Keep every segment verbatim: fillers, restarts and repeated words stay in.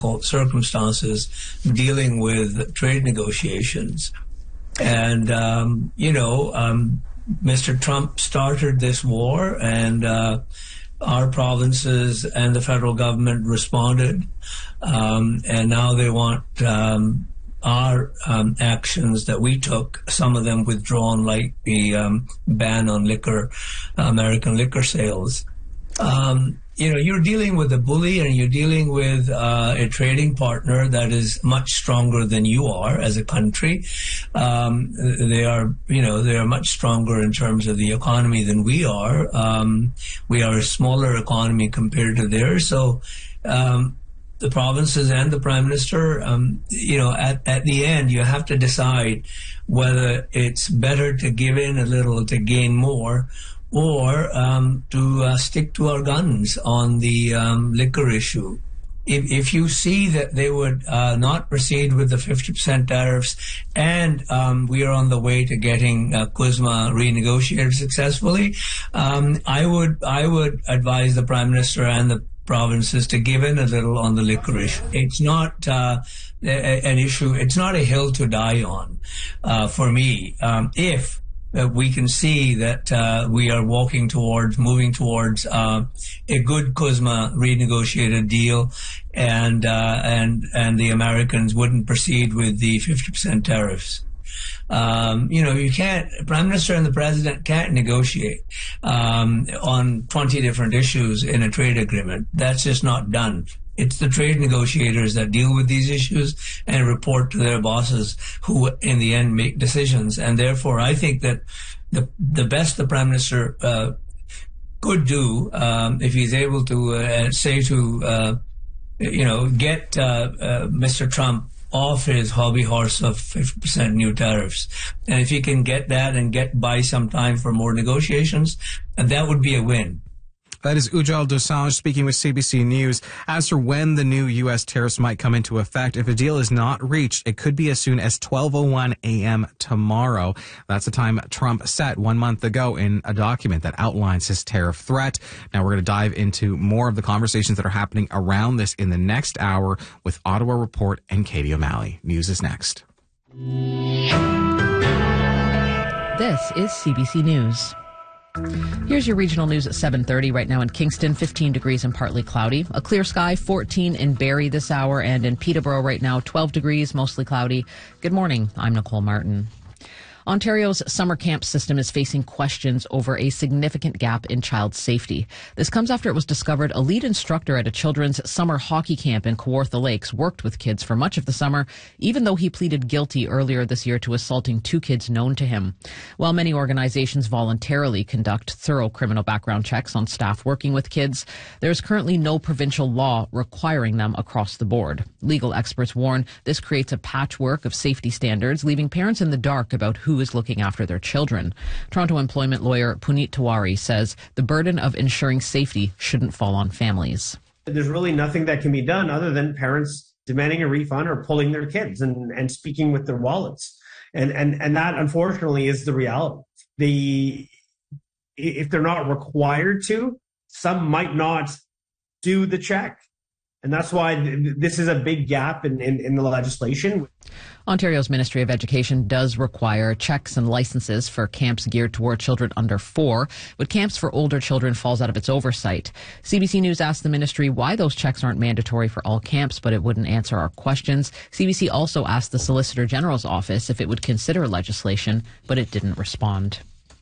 circumstances dealing with trade negotiations. And, um, you know, um, Mister Trump started this war, and uh, our provinces and the federal government responded. Um, and now they want um, our um, actions that we took, some of them withdrawn, like the um, ban on liquor, American liquor sales. Um, you know, you're dealing with a bully, and you're dealing with uh, a trading partner that is much stronger than you are as a country. Um, they are, you know, they are much stronger in terms of the economy than we are. Um, we are a smaller economy compared to theirs. So um, the provinces and the Prime Minister, um, you know, at, at the end, you have to decide whether it's better to give in a little to gain more, or um, to uh, stick to our guns on the um, liquor issue. If, if you see that they would uh, not proceed with the fifty percent tariffs, and um, we are on the way to getting uh, CUSMA renegotiated successfully, um, I would I would advise the Prime Minister and the provinces to give in a little on the liquor issue. It's not uh, a, an issue. It's not a hill to die on uh, for me. Um, if Uh, we can see that uh, we are walking towards, moving towards uh, a good CUSMA renegotiated deal, and uh, and and the Americans wouldn't proceed with the fifty percent tariffs. Um, you know, you can't, Prime Minister and the President can't negotiate um, on twenty different issues in a trade agreement. That's just not done. It's the trade negotiators that deal with these issues and report to their bosses, who in the end make decisions. And therefore, I think that the the best the Prime Minister uh, could do, um, if he's able to uh, say to, uh, you know, get uh, uh, Mister Trump off his hobby horse of fifty percent new tariffs. And if he can get that and get by some time for more negotiations, that would be a win. That is Ujjal Dosanjh speaking with C B C News. As for when the new U S tariffs might come into effect, if a deal is not reached, it could be as soon as twelve oh one a.m. tomorrow. That's the time Trump set one month ago in a document that outlines his tariff threat. Now we're going to dive into more of the conversations that are happening around this in the next hour with Ottawa Report and Katie O'Malley. News is next. This is C B C News. Here's your regional news at seven thirty. Right now in Kingston, fifteen degrees and partly cloudy. A clear sky, fourteen in Barrie this hour, and in Peterborough right now, twelve degrees, mostly cloudy. Good morning. I'm Nicole Martin. Ontario's summer camp system is facing questions over a significant gap in child safety. This comes after it was discovered a lead instructor at a children's summer hockey camp in Kawartha Lakes worked with kids for much of the summer, even though he pleaded guilty earlier this year to assaulting two kids known to him. While many organizations voluntarily conduct thorough criminal background checks on staff working with kids, there is currently no provincial law requiring them across the board. Legal experts warn this creates a patchwork of safety standards, leaving parents in the dark about who is looking after their children. Toronto employment lawyer Puneet Tiwari says the burden of ensuring safety shouldn't fall on families. There's really nothing that can be done other than parents demanding a refund or pulling their kids and, and speaking with their wallets. And, and, and that, unfortunately, is the reality. The, if they're not required to, some might not do the check. And that's why this is a big gap in, in, in the legislation. Ontario's Ministry of Education does require checks and licenses for camps geared toward children under four, but camps for older children falls out of its oversight. C B C News asked the ministry why those checks aren't mandatory for all camps, but it wouldn't answer our questions. C B C also asked the Solicitor General's office if it would consider legislation, but it didn't respond.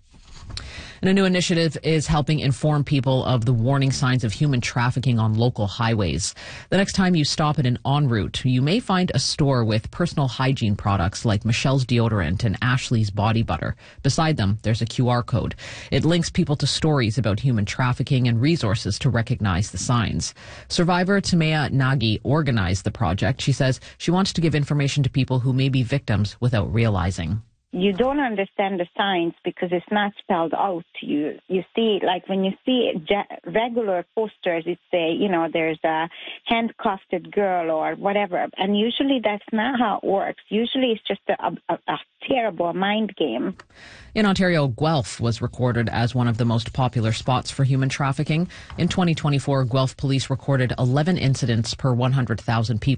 And a new initiative is helping inform people of the warning signs of human trafficking on local highways. The next time you stop at an en route, you may find a store with personal hygiene products like Michelle's deodorant and Ashley's body butter. Beside them, there's a Q R code. It links people to stories about human trafficking and resources to recognize the signs. Survivor Tamea Nagy organized the project. She says she wants to give information to people who may be victims without realizing. you don't understand the signs because it's not spelled out. You you see, like when you see regular posters, it say, you know, there's a handcuffed girl or whatever. And usually that's not how it works. Usually it's just a, a, a terrible mind game. In Ontario, Guelph was recorded as one of the most popular spots for human trafficking. In twenty twenty-four, Guelph police recorded eleven incidents per one hundred thousand people.